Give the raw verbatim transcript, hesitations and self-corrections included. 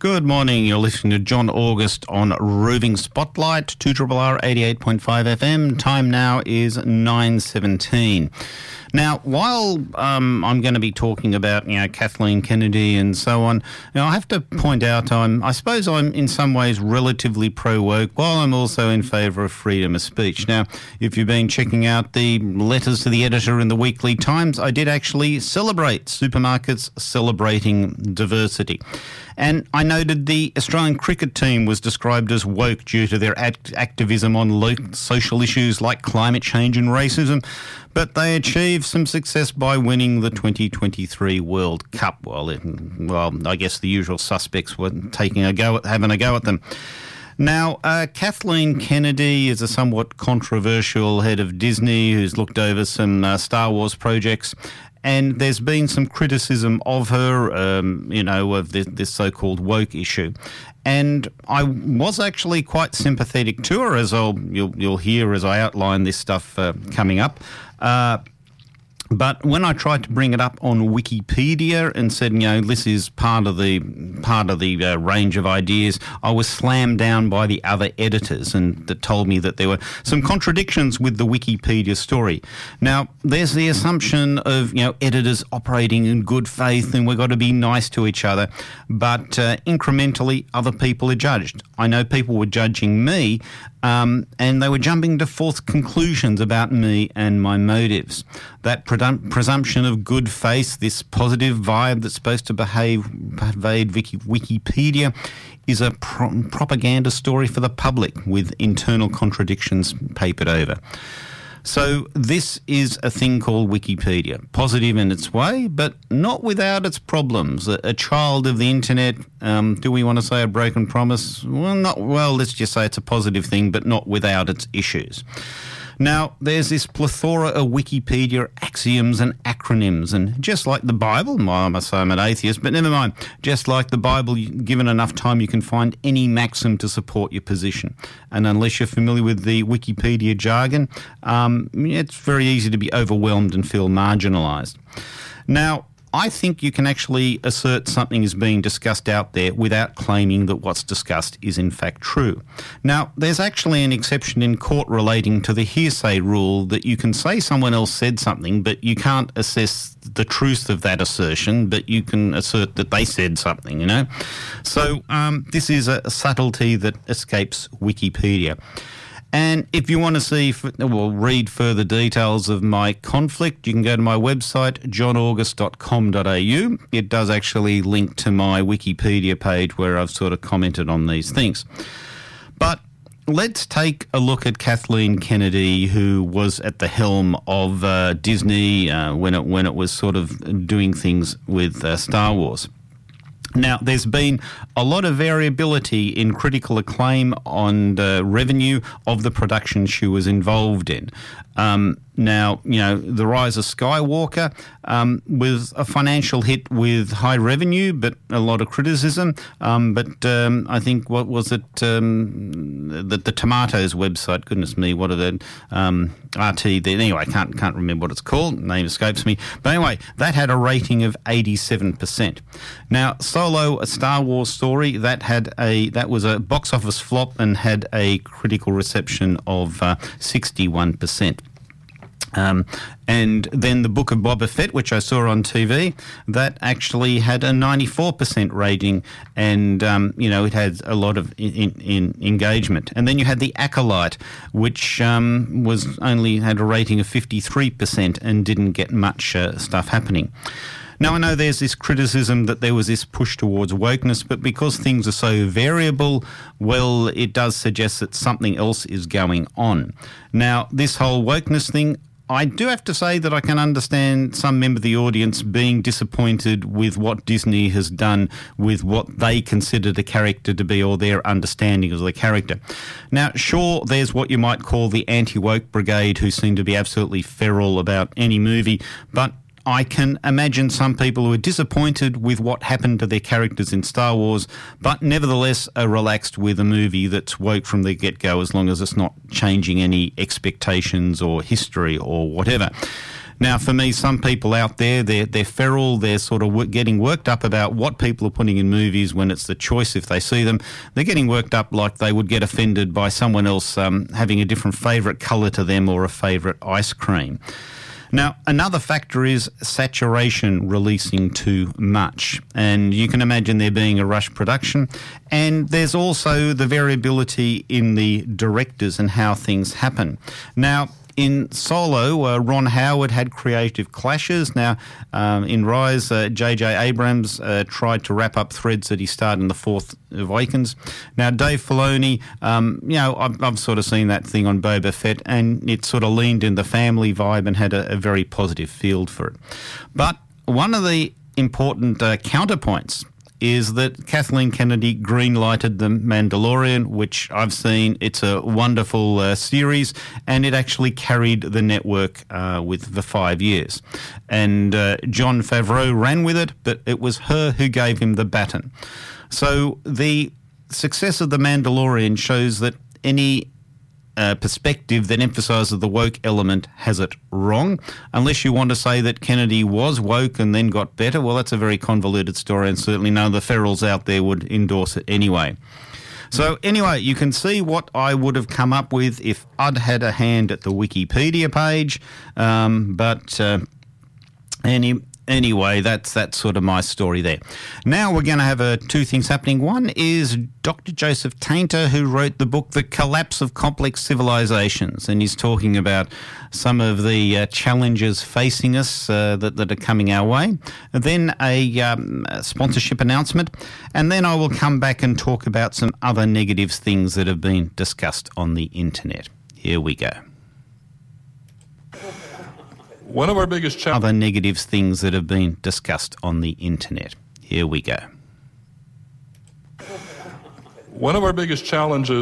Good morning. You're listening to John August on Roving Spotlight, two R R R eighty-eight point five F M. Time now is nine seventeen. Now, while um, I'm going to be talking about, you know, Kathleen Kennedy and so on, you know, I have to point out I'm, I suppose I'm in some ways relatively pro-woke, while I'm also in favour of freedom of speech. Now, if you've been checking out the letters to the editor in the Weekly Times, I did actually celebrate supermarkets celebrating diversity. And I noted the Australian cricket team was described as woke due to their act- activism on lo- social issues like climate change and racism, but they achieved some success by winning the twenty twenty-three World Cup. Well, it, well, I guess the usual suspects were taking a go at, having a go at them. Now, uh, Kathleen Kennedy is a somewhat controversial head of Disney who's looked over some uh, Star Wars projects. And there's been some criticism of her, um, you know, of this, this so-called woke issue. And I was actually quite sympathetic to her, as I'll, you'll, you'll hear as I outline this stuff uh, coming up. Uh, But when I tried to bring it up on Wikipedia and said, you know, this is part of the part of the uh, range of ideas, I was slammed down by the other editors and that told me that there were some contradictions with the Wikipedia story. Now, there's the assumption of, you know, editors operating in good faith and we've got to be nice to each other, but uh, incrementally other people are judged. I know people were judging me um, and they were jumping to false conclusions about me and my motives. That predum- presumption of good faith, this positive vibe that's supposed to behave, pervade Wiki- Wikipedia, is a pro- propaganda story for the public with internal contradictions papered over. So this is a thing called Wikipedia, positive in its way, but not without its problems. A, a child of the internet, um, do we want to say a broken promise? Well, not well. Let's just say it's a positive thing, but not without its issues. Now, there's this plethora of Wikipedia axioms and acronyms, and just like the Bible, well, I must say I'm an atheist, but never mind, just like the Bible, given enough time, you can find any maxim to support your position. And unless you're familiar with the Wikipedia jargon, um, it's very easy to be overwhelmed and feel marginalised. Now, I think you can actually assert something is being discussed out there without claiming that what's discussed is in fact true. Now, there's actually an exception in court relating to the hearsay rule that you can say someone else said something, but you can't assess the truth of that assertion, but you can assert that they said something, you know. So um, this is a subtlety that escapes Wikipedia. And if you want to see, well, read further details of my conflict, you can go to my website, john august dot com dot a u. It does actually link to my Wikipedia page where I've sort of commented on these things. But let's take a look at Kathleen Kennedy, who was at the helm of uh, Disney uh, when it when it was sort of doing things with uh, Star Wars. Now, there's been a lot of variability in critical acclaim on the revenue of the production she was involved in. Um, now, you know, The Rise of Skywalker um, was a financial hit with high revenue, but a lot of criticism. Um, but um, I think, what was it, um, the, the Tomatoes website, goodness me, what are the um, R T, there, anyway, I can't, can't remember what it's called, name escapes me. But anyway, that had a rating of eighty-seven percent. Now, Solo, a Star Wars story, that had a that was a box office flop and had a critical reception of uh, sixty-one percent. Um, and then the Book of Boba Fett, which I saw on T V, that actually had a ninety-four percent rating, and um, you know, it had a lot of in, in engagement. And then you had The Acolyte, which um, was only had a rating of fifty-three percent and didn't get much uh, stuff happening. Now, I know there's this criticism that there was this push towards wokeness, but because things are so variable, well, it does suggest that something else is going on. Now, this whole wokeness thing, I do have to say that I can understand some member of the audience being disappointed with what Disney has done with what they consider the character to be, or their understanding of the character. Now, sure, there's what you might call the anti-woke brigade who seem to be absolutely feral about any movie, but I can imagine some people who are disappointed with what happened to their characters in Star Wars, but nevertheless are relaxed with a movie that's woke from the get-go as long as it's not changing any expectations or history or whatever. Now, for me, some people out there, they're, they're feral, they're sort of w- getting worked up about what people are putting in movies when it's the choice if they see them. They're getting worked up like they would get offended by someone else um, having a different favourite colour to them or a favourite ice cream. Now, another factor is saturation releasing too much. And you can imagine there being a rush production. And there's also the variability in the directors and how things happen. Now, in Solo, uh, Ron Howard had creative clashes. Now, um, in Rise, uh, J J Abrams uh, tried to wrap up threads that he started in The Force Awakens. Now, Dave Filoni, um, you know, I've, I've sort of seen that thing on Boba Fett, and it sort of leaned in the family vibe and had a, a very positive field for it. But one of the important uh, counterpoints is that Kathleen Kennedy green-lighted The Mandalorian, which I've seen. It's a wonderful uh, series, and it actually carried the network uh, with the five years. And uh, Jon Favreau ran with it, but it was her who gave him the baton. So the success of The Mandalorian shows that any Uh, perspective that emphasises the woke element has it wrong. Unless you want to say that Kennedy was woke and then got better, well, that's a very convoluted story, and certainly none of the ferals out there would endorse it anyway. So anyway, you can see what I would have come up with if I'd had a hand at the Wikipedia page, um, but uh, any... Anyway, that's that's sort of my story there. Now we're going to have uh, two things happening. One is Doctor Joseph Tainter, who wrote the book The Collapse of Complex Civilizations, and he's talking about some of the uh, challenges facing us uh, that, that are coming our way. Then a, um, a sponsorship announcement, and then I will come back and talk about some other negative things that have been discussed on the internet. Here we go. One of our biggest cha- other negative things that have been discussed on the internet. Here we go. One of our biggest challenges